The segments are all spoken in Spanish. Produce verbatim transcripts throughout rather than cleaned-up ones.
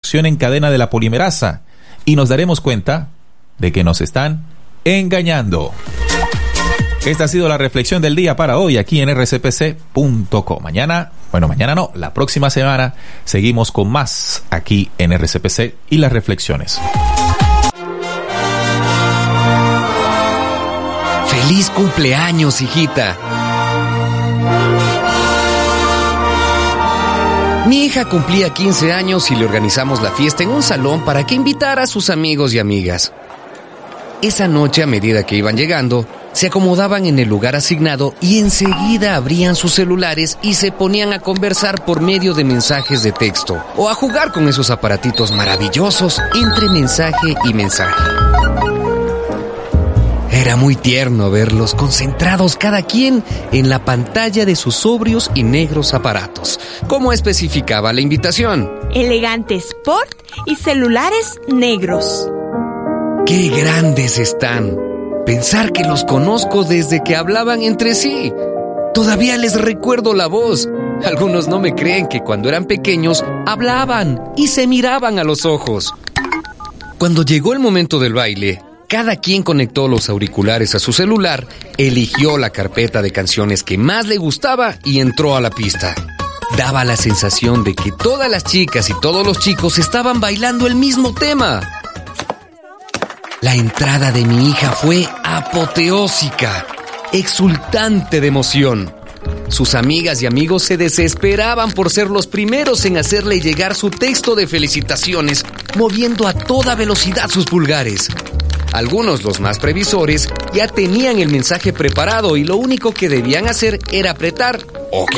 reacción en cadena de la polimerasa y nos daremos cuenta de que nos están engañando. Esta ha sido la reflexión del día para hoy aquí en R C P C punto com. Mañana, bueno, mañana no, la próxima semana seguimos con más aquí en R C P C y las reflexiones. ¡Feliz cumpleaños, hijita! Mi hija cumplía quince años y le organizamos la fiesta en un salón para que invitara a sus amigos y amigas. Esa noche, a medida que iban llegando, se acomodaban en el lugar asignado y enseguida abrían sus celulares y se ponían a conversar por medio de mensajes de texto o a jugar con esos aparatitos maravillosos entre mensaje y mensaje. Era muy tierno verlos concentrados cada quien en la pantalla de sus sobrios y negros aparatos, como especificaba la invitación. Elegante Sport y celulares negros. ¡Qué grandes están! Pensar que los conozco desde que hablaban entre sí. Todavía les recuerdo la voz. Algunos no me creen que cuando eran pequeños hablaban y se miraban a los ojos. Cuando llegó el momento del baile, cada quien conectó los auriculares a su celular, eligió la carpeta de canciones que más le gustaba y entró a la pista. Daba la sensación de que todas las chicas y todos los chicos estaban bailando el mismo tema. La entrada de mi hija fue apoteósica, exultante de emoción. Sus amigas y amigos se desesperaban por ser los primeros en hacerle llegar su texto de felicitaciones, moviendo a toda velocidad sus pulgares. Algunos, los más previsores, ya tenían el mensaje preparado y lo único que debían hacer era apretar OK.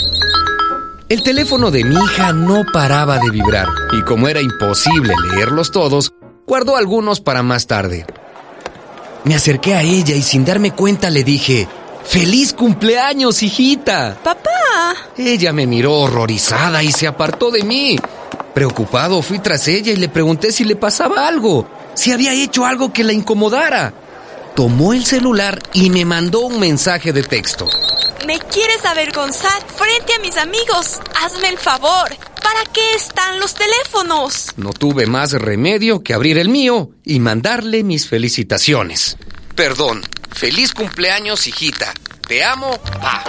El teléfono de mi hija no paraba de vibrar y como era imposible leerlos todos, guardó algunos para más tarde. Me acerqué a ella y sin darme cuenta le dije: ¡Feliz cumpleaños, hijita! ¡Papá! Ella me miró horrorizada y se apartó de mí. Preocupado fui tras ella y le pregunté si le pasaba algo, si había hecho algo que la incomodara. Tomó el celular y me mandó un mensaje de texto. ¿Me quieres avergonzar frente a mis amigos? Hazme el favor. ¿Para qué están los teléfonos? No tuve más remedio que abrir el mío y mandarle mis felicitaciones. Perdón. Feliz cumpleaños, hijita. Te amo, pa.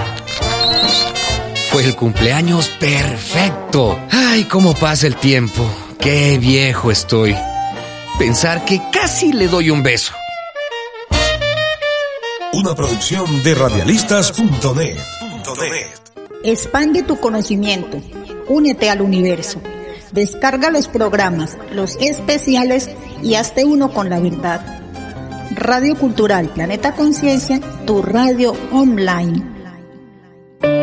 Fue el cumpleaños perfecto. Ay, cómo pasa el tiempo. Qué viejo estoy. Pensar que casi le doy un beso. Una producción de radialistas punto net. Expande tu conocimiento. Únete al universo. Descarga los programas, los especiales y hazte uno con la verdad. Radio Cultural Planeta Conciencia, tu radio online.